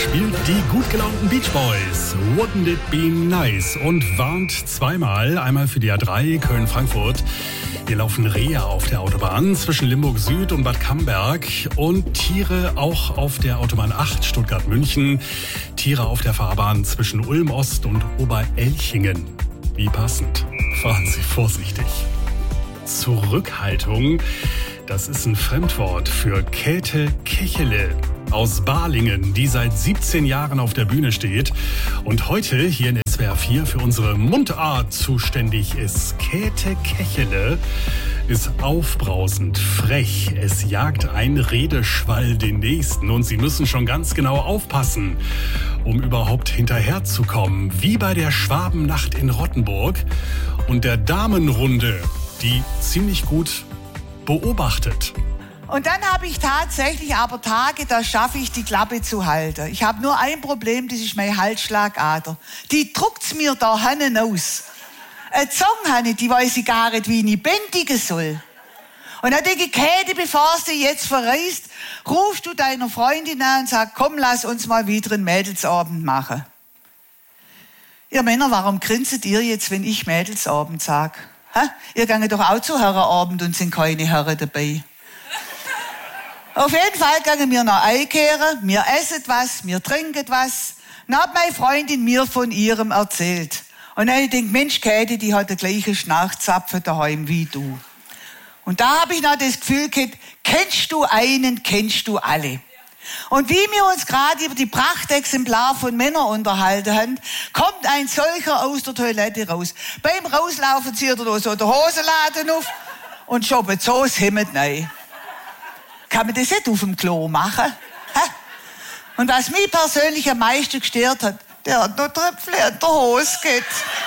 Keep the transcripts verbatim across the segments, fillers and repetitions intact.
spielt die gut gelaunten Beach Boys, Wouldn't It Be Nice, und warnt zweimal, einmal für die A drei Köln-Frankfurt. Hier laufen Rehe auf der Autobahn zwischen Limburg Süd und Bad Camberg und Tiere auch auf der Autobahn acht Stuttgart-München. Tiere auf der Fahrbahn zwischen Ulm Ost und Oberelchingen. Wie passend. Fahren Sie vorsichtig. Zurückhaltung, das ist ein Fremdwort für Käthe Kechele aus Balingen, die seit siebzehn Jahren auf der Bühne steht und heute hier in S W R vier für unsere Mundart zuständig ist. Käthe Kechele ist aufbrausend, frech. Es jagt ein Redeschwall den nächsten und Sie müssen schon ganz genau aufpassen, um überhaupt hinterherzukommen. Wie bei der Schwabennacht in Rottenburg und der Damenrunde, die ziemlich gut beobachtet. Und dann habe ich tatsächlich aber Tage, da schaffe ich die Klappe zu halten. Ich habe nur ein Problem, das ist meine Halsschlagader. Die druckt's mir da hinten aus. Eine Zunge, die weiß ich gar nicht, wie ich bändigen soll. Und dann denke ich, Käthe, bevor sie jetzt verreist, rufst du deiner Freundin an und sagst, komm, lass uns mal wieder einen Mädelsabend machen. Ihr Männer, warum grinset ihr jetzt, wenn ich Mädelsabend sage? Ha? Ihr gange doch auch zu Herrenabend und sind keine Herren dabei. Auf jeden Fall gingen wir noch einkehren, wir essen was, wir trinken was. Dann hat meine Freundin mir von ihrem erzählt. Und dann habe ich gedacht, Mensch, Käthe, die hat den gleichen Schnarchzapfen daheim wie du. Und da habe ich noch das Gefühl gehabt, kennst du einen, kennst du alle. Und wie wir uns gerade über die Prachtexemplar von Männern unterhalten haben, kommt ein solcher aus der Toilette raus. Beim Rauslaufen zieht er so den Hosenladen auf und schoppt so das Hemd rein. Kann man das nicht auf dem Klo machen? Hä? Und was mich persönlich am meisten gestört hat, der hat noch Tröpfchen an der Hose gehabt.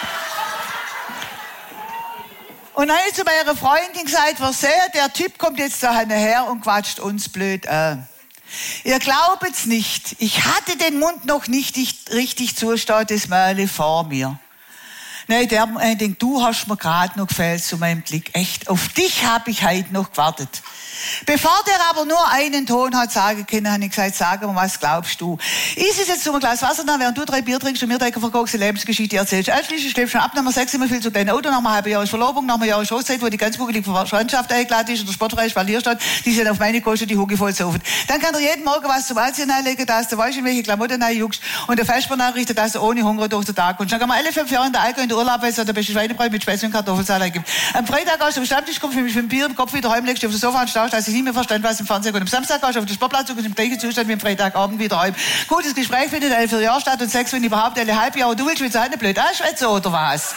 Und dann habe ich zu meiner Freundin gesagt, was sehr, der Typ kommt jetzt da her und quatscht uns blöd an. Ihr glaubt's nicht, ich hatte den Mund noch nicht richtig zustaut, das Mörli vor mir. Nein, der äh, denkt, du hast mir gerade noch gefällt zu meinem Blick. Echt, auf dich habe ich heute noch gewartet. Bevor der aber nur einen Ton hat sagen können, habe ich gesagt, sag mal, was glaubst du? Ist es jetzt so ein Glas Wasser da, während du drei Bier trinkst und mir deine verkorkste Lebensgeschichte erzählst? Anschließend schläfst du ab, Nummer sechs immer viel zu deinem Auto, nach einem halben Jahr ist Verlobung, nach einem Jahr ist Hochzeit, wo die ganz buckelige Freundschaft eingeladen ist und der Sportreich Spalier steht, die sind auf meine Kosten die Hucke voll saufen. Dann kann er jeden Morgen was zum Anziehen einlegen, dass du weißt, in welche Klamotten juckst und der Festbar nachrichtet, dass du ohne Hunger durch den Tag kommst. Dann kann man alle fünf Jahre in der Alkohol in der Urlaub, weil es der beste Schweinebrei mit Spätzle und Kartoffelsalat gibt. Am Freitag gehst du am Stammtisch, kommst du mit dem Bier im Kopf wieder heim, legst du auf das Sofa und staust, dass ich nicht mehr verstand, was im Fernsehen kommt. Am Samstag gehst du auf den Sportplatz und im gleichen Zustand wie am Freitagabend wieder heim. Gutes Gespräch findet alle vier Jahre statt und sechs, wenn überhaupt, alle Halbjahre. Du willst mit so einer blöd anschwätzen, oder was?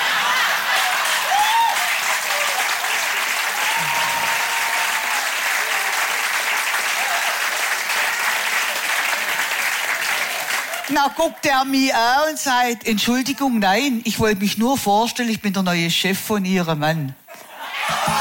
Na, guckt er mich an und sagt, Entschuldigung, nein, ich wollte mich nur vorstellen, ich bin der neue Chef von Ihrem Mann.